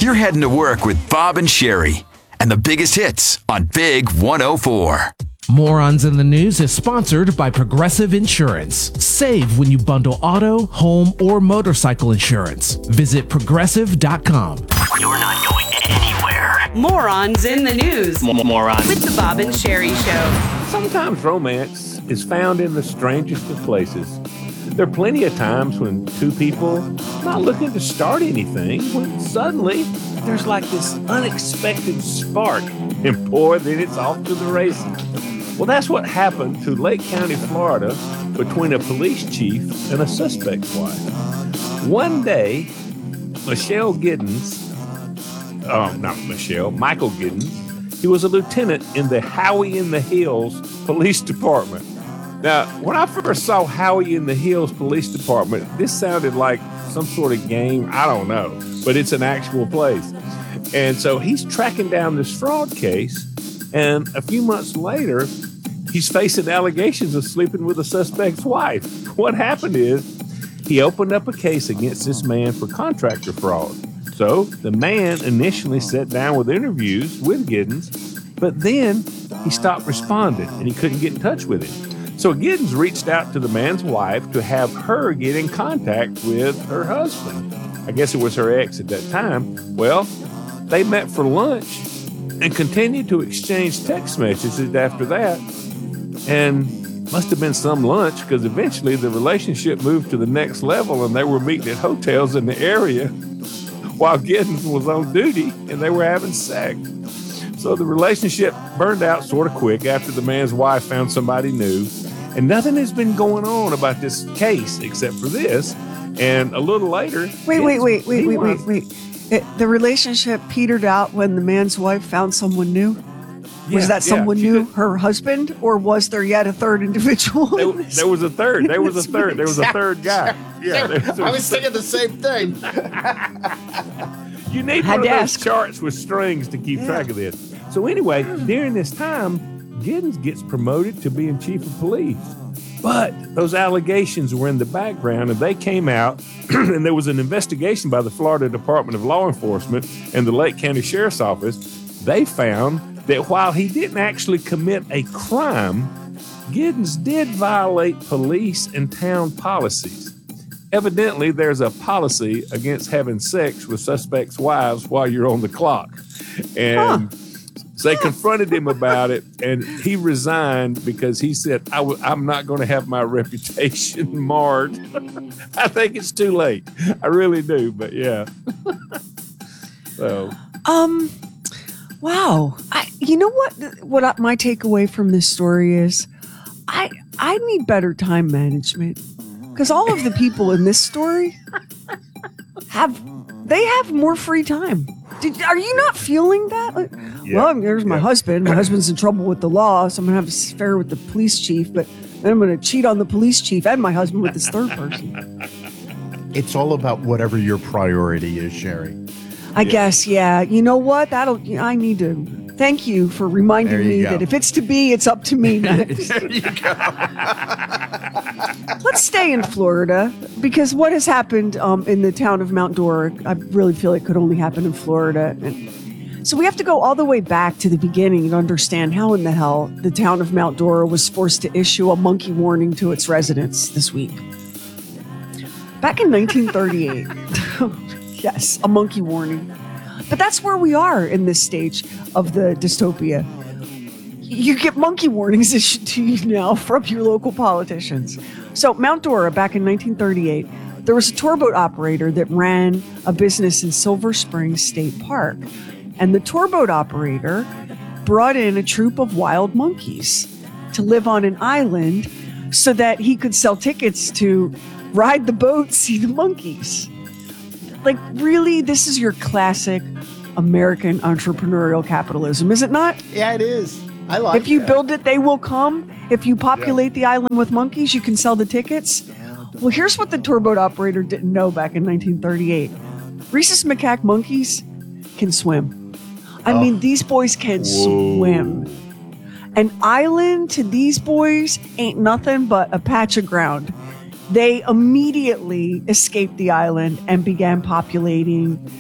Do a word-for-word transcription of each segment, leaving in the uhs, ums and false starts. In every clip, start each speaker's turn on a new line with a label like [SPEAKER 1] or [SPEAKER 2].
[SPEAKER 1] You're heading to work with Bob and Sherry and the biggest hits on Big one oh four.
[SPEAKER 2] Morons in the News is sponsored by Progressive Insurance. Save when you bundle auto, home, or motorcycle insurance. Visit progressive dot com.
[SPEAKER 3] You're not going anywhere.
[SPEAKER 4] Morons in the News.
[SPEAKER 3] Morons.
[SPEAKER 4] With the Bob and Sherry Show.
[SPEAKER 5] Sometimes romance is found in the strangest of places. There are plenty of times when two people not looking to start anything, when suddenly there's like this unexpected spark, and boy, then it's off to the races. Well, that's what happened to Lake County, Florida, between a police chief and a suspect's wife. One day, Michelle Giddens, oh, not Michelle, Michael Giddens, he was a lieutenant in the Howie in the Hills Police Department. Now, when I first saw Howie in the Hills Police Department, this sounded like some sort of game. I don't know, but it's an actual place. And so he's tracking down this fraud case, and a few months later, he's facing allegations of sleeping with a suspect's wife. What happened is he opened up a case against this man for contractor fraud. So the man initially sat down with interviews with Giddens, but then he stopped responding and he couldn't get in touch with him. So Giddens reached out to the man's wife to have her get in contact with her husband. I guess it was her ex at that time. Well, they met for lunch and continued to exchange text messages after that. And must have been some lunch, because eventually the relationship moved to the next level and they were meeting at hotels in the area while Giddens was on duty and they were having sex. So the relationship burned out sort of quick after the man's wife found somebody new. And nothing has been going on about this case except for this. And a little later...
[SPEAKER 6] Wait, wait, wait, wait, wait, wait, wait. It, the relationship petered out when the man's wife found someone new? Was
[SPEAKER 5] Yeah,
[SPEAKER 6] that someone
[SPEAKER 5] yeah,
[SPEAKER 6] new,
[SPEAKER 5] did.
[SPEAKER 6] her husband? Or was there yet a third individual?
[SPEAKER 5] There, there was a third. There was a third. There was a third guy. Yeah, there was a
[SPEAKER 7] I was thinking the same thing.
[SPEAKER 5] You need
[SPEAKER 6] Had
[SPEAKER 5] one of
[SPEAKER 6] to
[SPEAKER 5] those
[SPEAKER 6] ask.
[SPEAKER 5] charts with strings to keep track of this. So anyway, during this time, Giddens gets promoted to being chief of police. But those allegations were in the background, and they came out, and there was an investigation by the Florida Department of Law Enforcement and the Lake County Sheriff's Office. They found that while he didn't actually commit a crime, Giddens did violate police and town policies. Evidently, there's a policy against having sex with suspects' wives while you're on the clock. And huh. So they confronted him about it, and he resigned because he said, I w- I'm not going to have my reputation marred. I think it's too late. I really do, but yeah. So.
[SPEAKER 6] Um, wow. I, you know what, what I, my takeaway from this story is? I, I need better time management. Because all of the people in this story have, they have more free time. Did, are you not feeling that? Like, yeah. Well, there's my yeah. husband. My husband's in trouble with the law, so I'm going to have an affair with the police chief, but then I'm going to cheat on the police chief and my husband with this third person.
[SPEAKER 7] It's all about whatever your priority is, Sherry.
[SPEAKER 6] I
[SPEAKER 5] yeah.
[SPEAKER 6] guess, yeah. You know what? That'll. I need to. Thank you for reminding
[SPEAKER 7] you
[SPEAKER 6] me
[SPEAKER 7] go.
[SPEAKER 6] that if it's to be, it's up to me next.
[SPEAKER 7] There you go.
[SPEAKER 6] Let's stay in Florida, because what has happened um, in the town of Mount Dora, I really feel it could only happen in Florida. And so we have to go all the way back to the beginning to understand how in the hell the town of Mount Dora was forced to issue a monkey warning to its residents this week. Back in nineteen thirty-eight, yes, a monkey warning. But that's where we are in this stage of the dystopia. You get monkey warnings issued to you now from your local politicians. So Mount Dora, back in nineteen thirty-eight, there was a tour boat operator that ran a business in Silver Springs State Park. And the tour boat operator brought in a troop of wild monkeys to live on an island so that he could sell tickets to ride the boat, see the monkeys. Like, really, this is your classic American entrepreneurial capitalism, is it not?
[SPEAKER 7] Yeah, it is. I like it.
[SPEAKER 6] If you
[SPEAKER 7] that.
[SPEAKER 6] build it, they will come. If you populate yeah. the island with monkeys, you can sell the tickets. Well, here's what the tour boat operator didn't know back in nineteen thirty-eight. Rhesus macaque monkeys can swim. I oh. mean, these boys can Whoa. swim. An island to these boys ain't nothing but a patch of ground. They immediately escaped the island and began populating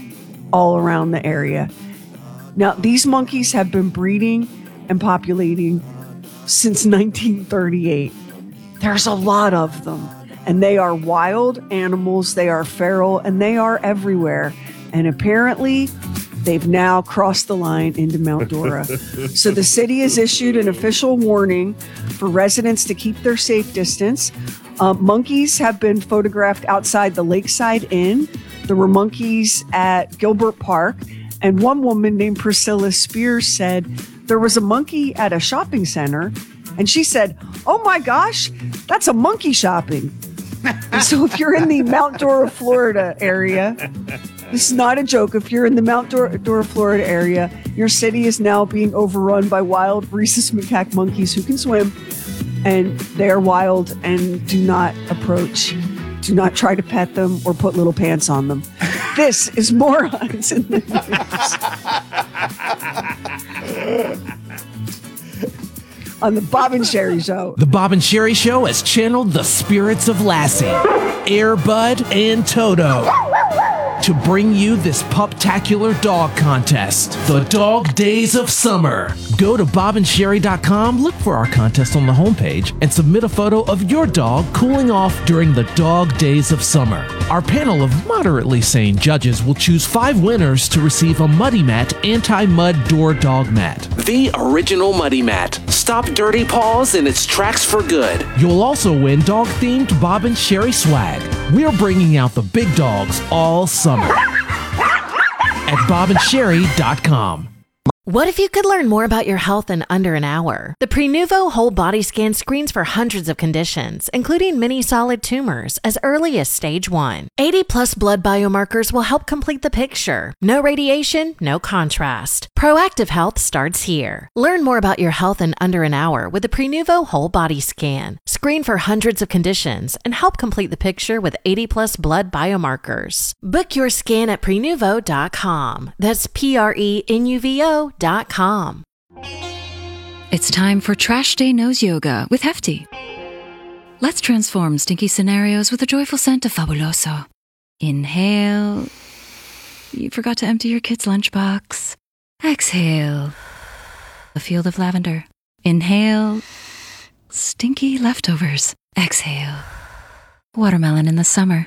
[SPEAKER 6] all around the area. Now, these monkeys have been breeding and populating since nineteen thirty-eight. There's a lot of them, and they are wild animals, they are feral, and they are everywhere. And apparently, they've now crossed the line into Mount Dora. So the city has issued an official warning for residents to keep their safe distance. Uh, monkeys have been photographed outside the Lakeside Inn. There were monkeys at Gilbert Park. And one woman named Priscilla Spears said there was a monkey at a shopping center. And she said, "Oh my gosh, that's a monkey shopping." So if you're in the Mount Dora, Florida area, this is not a joke. If you're in the Mount Dora, Dora, Florida area, your city is now being overrun by wild rhesus macaque monkeys who can swim. And they are wild and do not approach. Do not try to pet them or put little pants on them. This is Morons in the News. On the Bob and Sherry Show.
[SPEAKER 2] The Bob and Sherry Show has channeled the spirits of Lassie, Air Bud, and Toto to bring you this puptacular dog contest, the Dog Days of Summer. Go to bob and sherry dot com, look for our contest on the homepage, and submit a photo of your dog cooling off during the Dog Days of Summer. Our panel of moderately sane judges will choose five winners to receive a Muddy Mat anti-mud door dog mat. The original Muddy Mat. Stop dirty paws in its tracks for good. You'll also win dog-themed Bob and Sherry swag. We're bringing out the big dogs all summer at bob and sherry dot com.
[SPEAKER 8] What if you could learn more about your health in under an hour? The Prenuvo Whole Body Scan screens for hundreds of conditions, including many solid tumors, as early as stage one. eighty plus blood biomarkers will help complete the picture. No radiation, no contrast. Proactive health starts here. Learn more about your health in under an hour with the Prenuvo Whole Body Scan. Screen for hundreds of conditions and help complete the picture with eighty plus blood biomarkers. Book your scan at prenuvo dot com. That's P R E N U V O dot com.
[SPEAKER 9] It's time for Trash Day Nose Yoga with Hefty. Let's transform stinky scenarios with a joyful scent of Fabuloso. Inhale. You forgot to empty your kid's lunchbox. Exhale. A field of lavender. Inhale. Stinky leftovers. Exhale. Watermelon in the summer.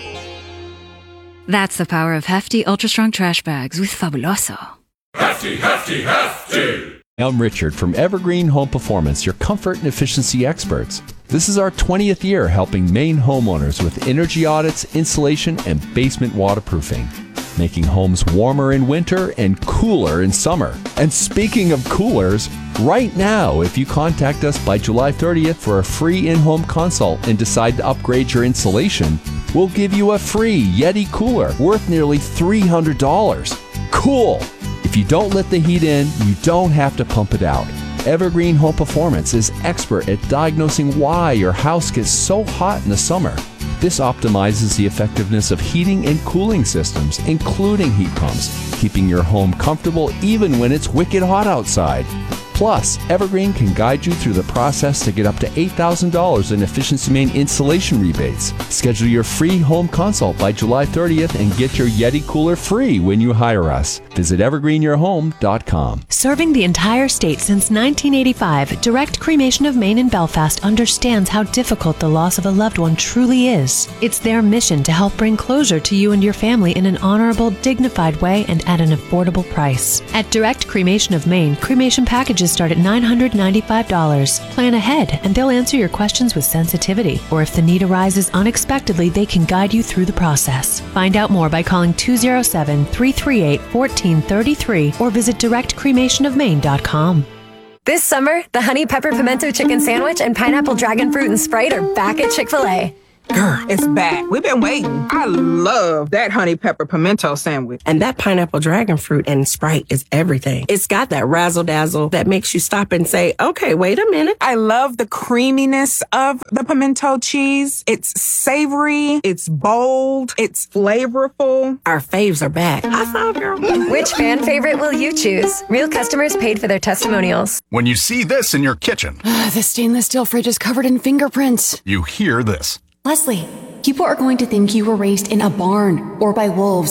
[SPEAKER 9] That's the power of Hefty Ultra Strong Trash Bags with Fabuloso.
[SPEAKER 10] Hefty, hefty, hefty!
[SPEAKER 11] I'm Richard from Evergreen Home Performance, your comfort and efficiency experts. This is our twentieth year helping Maine homeowners with energy audits, insulation, and basement waterproofing, making homes warmer in winter and cooler in summer. And speaking of coolers, right now, if you contact us by July thirtieth for a free in-home consult and decide to upgrade your insulation, we'll give you a free Yeti cooler worth nearly three hundred dollars. Cool! If you don't let the heat in, you don't have to pump it out. Evergreen Home Performance is expert at diagnosing why your house gets so hot in the summer. This optimizes the effectiveness of heating and cooling systems, including heat pumps, keeping your home comfortable even when it's wicked hot outside. Plus, Evergreen can guide you through the process to get up to eight thousand dollars in Efficiency Maine insulation rebates. Schedule your free home consult by July thirtieth and get your Yeti cooler free when you hire us. Visit evergreen your home dot com.
[SPEAKER 12] Serving the entire state since nineteen eighty-five, Direct Cremation of Maine in Belfast understands how difficult the loss of a loved one truly is. It's their mission to help bring closure to you and your family in an honorable, dignified way and at an affordable price. At Direct Cremation of Maine, cremation packages start at nine hundred ninety-five dollars. Plan ahead and they'll answer your questions with sensitivity. Or if the need arises unexpectedly, they can guide you through the process. Find out more by calling two oh seven, three three eight, one four three three or visit direct cremation of maine dot com.
[SPEAKER 13] This summer, the Honey Pepper Pimento Chicken Sandwich and Pineapple Dragon Fruit and Sprite are back at Chick-fil-A.
[SPEAKER 14] Girl, it's back. We've been waiting. I love that honey pepper pimento sandwich.
[SPEAKER 15] And that pineapple dragon fruit and Sprite is everything. It's got that razzle dazzle that makes you stop and say, okay, wait a minute.
[SPEAKER 14] I love the creaminess of the pimento cheese. It's savory. It's bold. It's flavorful.
[SPEAKER 15] Our faves are back. I saw, girl.
[SPEAKER 13] Which fan favorite will you choose? Real customers paid for their testimonials.
[SPEAKER 10] When you see this in your kitchen,
[SPEAKER 16] the stainless steel fridge is covered in fingerprints.
[SPEAKER 10] You hear this.
[SPEAKER 16] Leslie, people are going to think you were raised in a barn or by wolves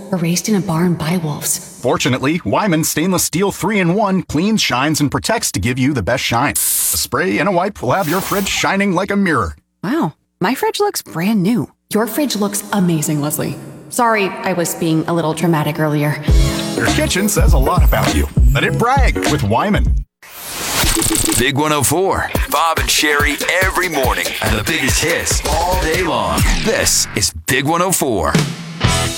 [SPEAKER 16] erased in a barn by wolves.
[SPEAKER 10] Fortunately, Wyman Stainless Steel three in one cleans, shines, and protects to give you the best shine. A spray and a wipe will have your fridge shining like a mirror.
[SPEAKER 16] Wow, my fridge looks brand new. Your fridge looks amazing, Leslie. Sorry, I was being a little dramatic earlier.
[SPEAKER 10] Your kitchen says a lot about you. Let it brag with Wyman.
[SPEAKER 1] Big one oh four. Bob and Sherry every morning. And the biggest hits all day long. This is Big one oh four.